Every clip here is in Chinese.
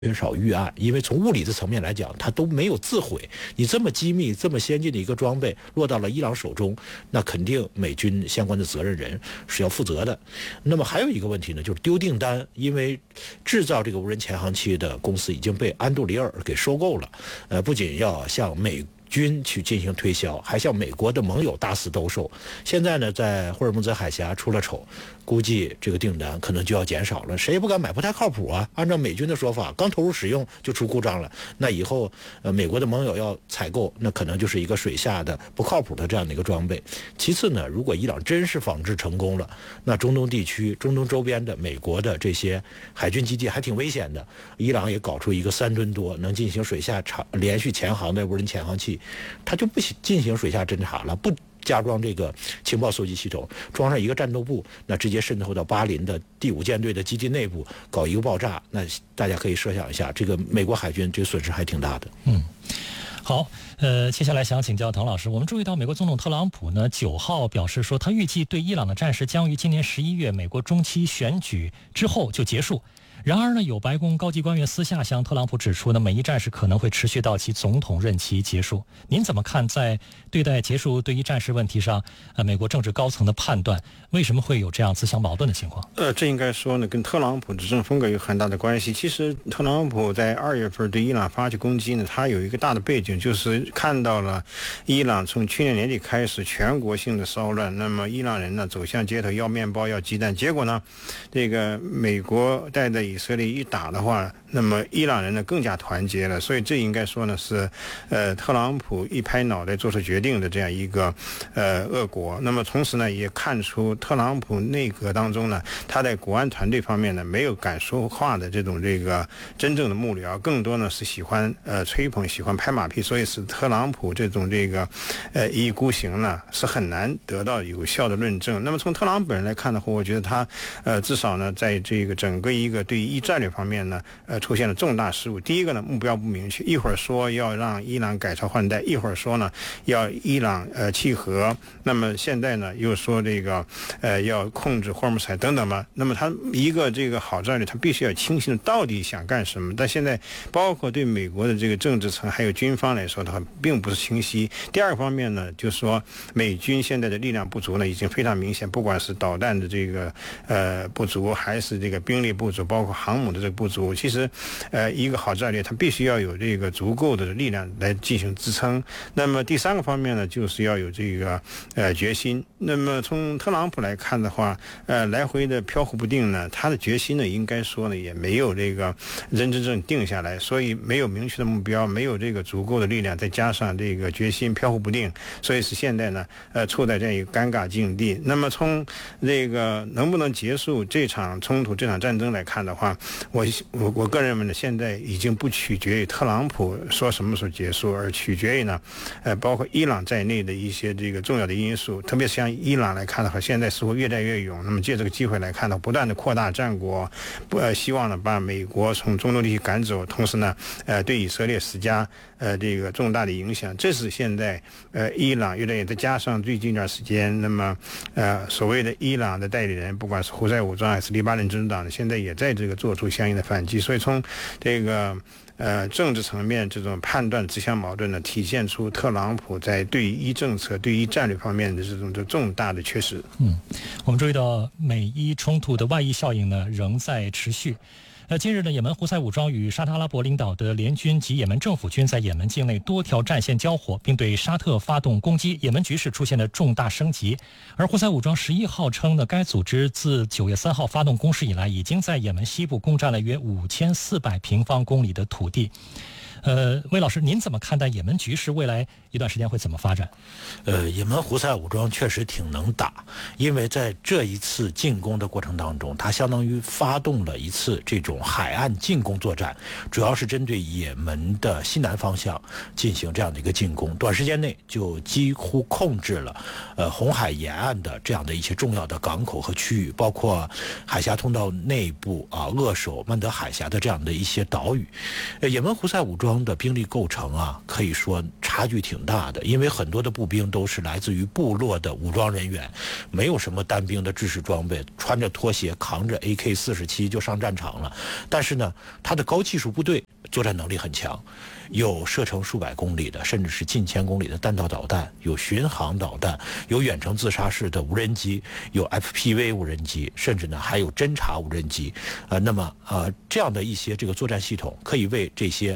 缺少预案，因为从物理的层面来讲，它都没有自毁。你这么机密、这么先进的一个装备落到了伊朗手中，那肯定美军相关的责任人是要负责的。那么还有一个问题呢，就是丢订单，因为制造这个无人潜航器的公司已经被安杜里尔给收购了。不仅要向美军去进行推销，还向美国的盟友大肆兜售。现在呢，在霍尔木兹海峡出了丑，估计这个订单可能就要减少了，谁也不敢买，不太靠谱啊。按照美军的说法，刚投入使用就出故障了，那以后美国的盟友要采购，那可能就是一个水下的不靠谱的这样的一个装备。其次呢，如果伊朗真是仿制成功了，那中东地区、中东周边的美国的这些海军基地还挺危险的。伊朗也搞出一个3吨多能进行水下连续潜航的无人潜航器，它就不进行水下侦察了，不加装这个情报搜集系统，装上一个战斗部，那直接渗透到巴林的第5舰队的基地内部搞一个爆炸，那大家可以设想一下，这个美国海军这个损失还挺大的。 好，接下来想请教滕老师，我们注意到美国总统特朗普呢9号表示说，他预计对伊朗的战事将于今年11月美国中期选举之后就结束。然而呢，有白宫高级官员私下向特朗普指出呢，美伊战事可能会持续到其总统任期结束。您怎么看在对待结束对伊战事问题上，美国政治高层的判断为什么会有这样自相矛盾的情况？ 这应该说呢，跟特朗普执政风格有很大的关系。其实特朗普在2月份对伊朗发起攻击呢，他有一个大的背景，就是看到了伊朗从去年年底开始全国性的骚乱，那么伊朗人呢走向街头要面包要鸡蛋，结果呢，这个美国带着以色列一打的话，那么伊朗人呢更加团结了，所以这应该说呢是特朗普一拍脑袋做出决定的这样一个恶果。那么同时呢也看出特朗普内阁当中呢，他在国安团队方面呢没有敢说话的这种真正的幕僚，更多呢是喜欢吹捧、喜欢拍马屁，所以是特朗普这种一意孤行呢是很难得到有效的论证。那么从特朗普本人来看的话，我觉得他至少呢在这个整个一个对伊战略方面呢出现了重大失误。第一个呢，目标不明确，一会儿说要让伊朗改朝换代，一会儿说呢要伊朗契合，那么现在呢又说要控制霍尔木兹海等等嘛。那么他一个好战略，他必须要清晰的到底想干什么。但现在包括对美国的这个政治层还有军方来说，它并不是清晰。第二个方面呢，就是说美军现在的力量不足呢已经非常明显，不管是导弹的不足，还是兵力不足，包括航母的不足。其实一个好战略它必须要有足够的力量来进行支撑。那么第三个方面呢，就是要有决心。那么从特朗普来看的话，来回的飘忽不定呢，他的决心呢应该说呢也没有真正定下来，所以没有明确的目标，没有足够的力量，再加上决心飘忽不定，所以是现在呢处在这样一个尴尬境地。那么从能不能结束这场冲突、这场战争来看的话，我个人认为呢，现在已经不取决于特朗普说什么时候结束，而取决于呢包括伊朗在内的一些重要的因素。特别是像伊朗来看的话，现在似乎越战越勇，那么借这个机会来看呢，不断的扩大战果，希望呢把美国从中东地区赶走，同时呢对以色列施加重大的影响。这是现在伊朗越来越，再加上最近一段时间，那么所谓的伊朗的代理人，不管是胡塞武装还是黎巴嫩执政党，现在也在做出相应的反击。所以从政治层面这种判断自相矛盾呢，体现出特朗普在对伊政策、对伊战略方面的这种重大的缺失。 我们注意到美伊冲突的外溢效应呢仍在持续。近日呢，也门胡塞武装与沙特阿拉伯领导的联军及也门政府军在也门境内多条战线交火，并对沙特发动攻击，也门局势出现了重大升级。而胡塞武装11号称呢，该组织自9月3号发动攻势以来，已经在也门西部攻占了约5400平方公里的土地。魏老师，您怎么看待也门局势未来一段时间会怎么发展？ 也门胡塞武装确实挺能打，因为在这一次进攻的过程当中，它相当于发动了一次这种海岸进攻作战，主要是针对也门的西南方向进行这样的一个进攻，短时间内就几乎控制了红海沿岸的这样的一些重要的港口和区域，包括海峡通道内部扼守曼德海峡的这样的一些岛屿。也门胡塞武装装的兵力构成啊，可以说差距挺大的，因为很多的步兵都是来自于部落的武装人员，没有什么单兵的制式装备，穿着拖鞋扛着 AK-47就上战场了。但是呢，他的高技术部队作战能力很强，有射程数百公里的，甚至是近千公里的弹道导弹，有巡航导弹，有远程自杀式的无人机，有 FPV 无人机，甚至呢还有侦察无人机。那么这样的一些这个作战系统，可以为这些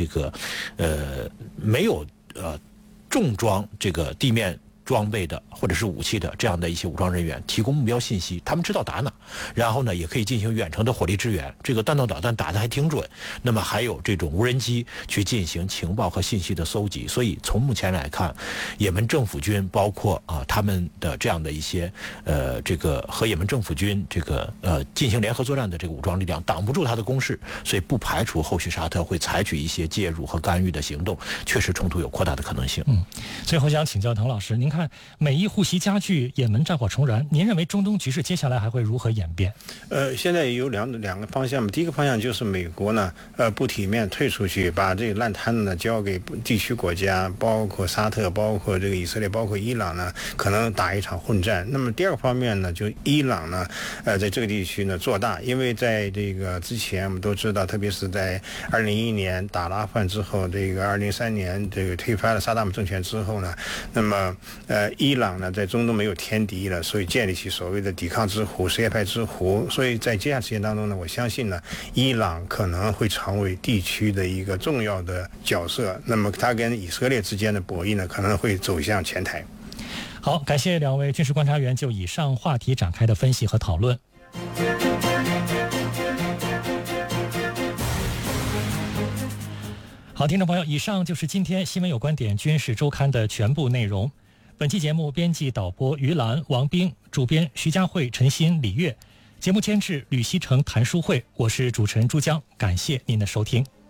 没有重装这个地面装备的或者是武器的这样的一些武装人员提供目标信息，他们知道打哪，然后呢也可以进行远程的火力支援，这个弹道导弹打得还挺准。那么还有这种无人机去进行情报和信息的搜集。所以从目前来看，也门政府军包括他们的这样的一些这个和也门政府军这个进行联合作战的这个武装力量挡不住他的攻势，所以不排除后续沙特会采取一些介入和干预的行动，确实冲突有扩大的可能性。 最后想请教滕老师，您看美伊互袭加剧，也门战火重燃，您认为中东局势接下来还会如何演变？ 现在有两个方向嘛。第一个方向就是美国呢，不体面退出去，把这个烂摊子呢交给地区国家，包括沙特，包括这个以色列，包括伊朗呢，可能打一场混战。那么第二个方面呢，就伊朗呢，在这个地区呢做大，因为在这个之前我们都知道，特别是在2011年打了阿富汗之后，这个2003年这个推翻了萨达姆政权之后呢，那么伊朗呢在中东没有天敌了，所以建立起所谓的抵抗之湖、什叶派之湖。所以在接下来时间当中呢，我相信呢，伊朗可能会成为地区的一个重要的角色。那么它跟以色列之间的博弈呢，可能会走向前台。 好，感谢两位军事观察员就以上话题展开的分析和讨论。好，听众朋友，以上就是今天新闻有观点军事周刊的全部内容。本期节目编辑导播于兰、王斌，主编徐佳慧、陈鑫、李月，节目监制吕希成、谭淑慧，我是主持人朱江，感谢您的收听。